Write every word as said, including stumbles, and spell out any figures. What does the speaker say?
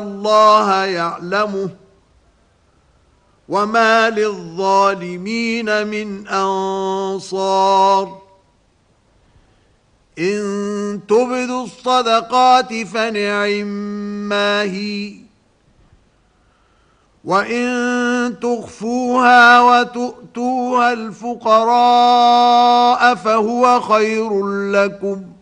الله يعلمه وما للظالمين من أنصار إن تبدوا الصدقات فنعما هي وإن تخفوها وتؤتوها الفقراء فهو خير لكم